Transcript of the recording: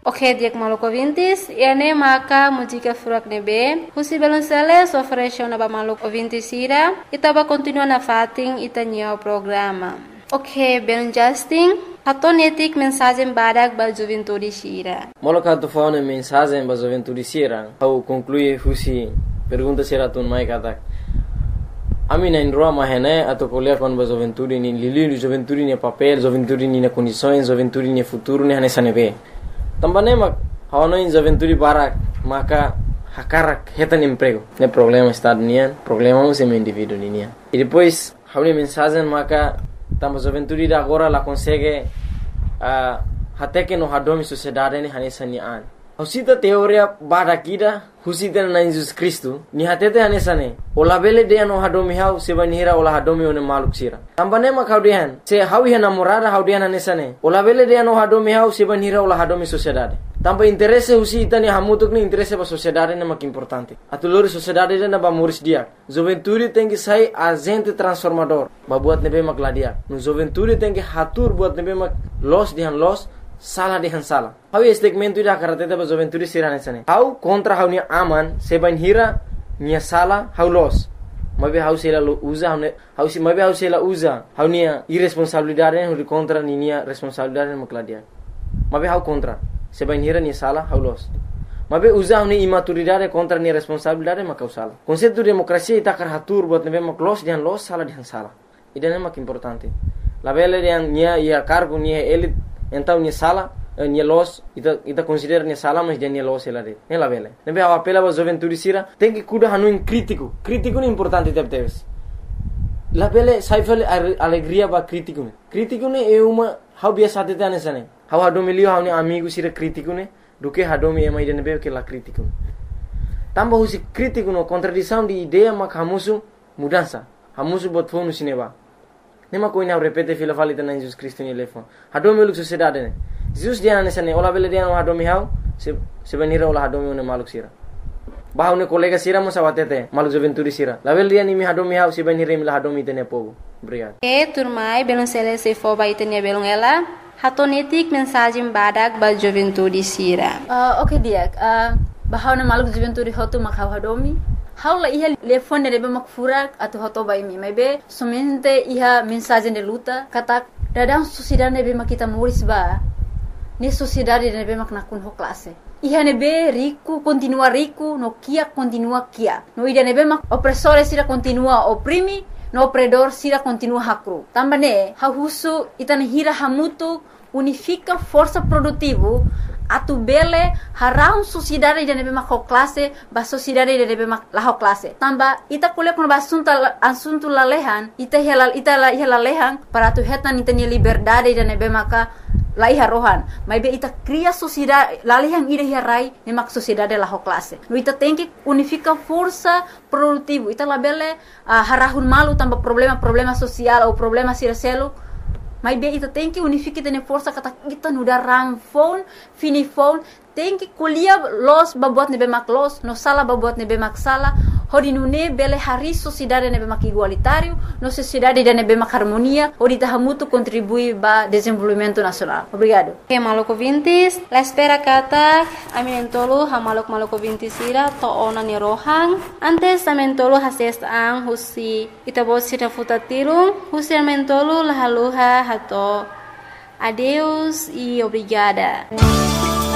Ok, diak maluco ouvintes, ene maka música furak nebe, husi balonceles oferece na ba maluco ouvintes ira, itaba continua na fating itanyo programa. Ok, ben Justin, hatonetik mensagem badak ba juventude sira. Moloka to faune mensagem ba juventude sira, au conclui husi pergunta sira tun mai katak. Ami na indroa mahene atau kuliah kon ba juventude ni lili juventude ni papel, juventude ni na condições, juventude ni futuro ni hanesa nebe. Tambane mak hawano in juventude barak maka hakarak hetan emprego. Ne problema estado nian, problema um semi indivíduo nian. E depois hawni mensagem maka tamba juventude da agora la consegue até que no hadomi sociedade ni hanesa ni an. Husita teoria bada kida husita na Jesus Cristo ni hatete hanesa ne. Ola bele de no hadomi hau seba nihira ola hadomi one maluk sira. Tambane mak haudian se hau ya namorada haudian hanesa ne. Ola bele de no hadomi hau seba nihira ola hadomi sociedade. Tamba interesse husita ni hamutuk ni interesse ba sociedade ne mak importante. Atulori sociedade na ba muris dia. Juventude tem que sair agente transformador. Ba buat nebe mak ladia. No juventude tem que hatur buat nebe mak los dihan los salah dihan salah. Hau segmento ida karate ba juventude sirane sane. Hau kontra hau ni aman seban hira nia salah hau los. Mabe hau sela usa hau si mabe hau sela usa hau nia irresponsabilidade hau contra ni nia responsabilidade mak ladia. Mabe hau kontra seban hira nia salah hau los. Mabe usa hau ni imaturidade contra nia responsabilidade mak hau salah. Konsep demokrasia ita kar hatur buat nebe mak los dihan los salah dihan salah. Idane mak importante. La bele dihan nia ia cargo nia elit então nia sala nia los ita considera nia sala mas nia los ela de ela vele nebe a apela ba juventude sira tem que cuidar hanu in crítico é importante teves la vele saifale alegria ba crítico ne é uma hau biasa tete anesane hau hadomilio hau ni amigo sira crítico ne do que hadomi ema ide nebe que la crítico tamba husi crítico no contradição de ideia mak hamusu mudança hamusu bot fonu sineba. Nema koina repete fila falita na Jesus Cristo ni lefo. Hadomi uluk sociedade ne. Jesus dia na sane ola bele dia no hadomi hau se benira ola hadomi ne maluk sira. Bahau ne kolega sira mo sawatete maluk juventude sira. La bele dia ni mi hadomi hau se benira mi la hadomi tene povo. Obrigado. Turmai belum selesai fo ba itenia belum ela. Hatonetik mensagem badak ba juventude sira. Okay diak. Bahau ne maluk juventude hotu mak hau hadomi. Haula iha telefone nebe mak furak atau hoto bai mi mebe somente iha mensagem de luta kata dadang sociedade nebe mak kita muris ba ni sociedade nebe mak nakun ho classe iha nebe rico continua rico no kia continua kia no ida nebe mak opressore sira continua oprimi no opredor sira continua hakru tambane ha husu itana hira hamutu unifica força produtivo atu bele harau sociedade de nebe mak classe ba sociedade de nebe mak la classe tamba ita kuliah kun asunto lalehan ita lalehan para tu hetan itani liberdade de nebe maka laiha rohan maybe ita cria sociedade lalehan ida hirai ne mak sociedade la classe no ita tem que unifica força produtivo ita labele harahun malu tamba problema social ou problema siraselo. Mas bem, ita tem que unificar tene força kata kita nuda rang phone, fini phone, tem que kuliah los babuat nebe mak los, no sala babuat nebe mak sala, hodi nune bele hari sociedade nebe mak igualitário, no sociedade de nebe mak harmonia, hodi tahamutu contribui ba desenvolvimento nacional. Obrigado. Okay, maluco vintis, la espera kata aminentolo ha maluco vintis ira to ona ni rohang, antes aminentolo hases ang husi itabot sita futatirung, husi aminentolo lahaluha hato. Adeus e obrigada.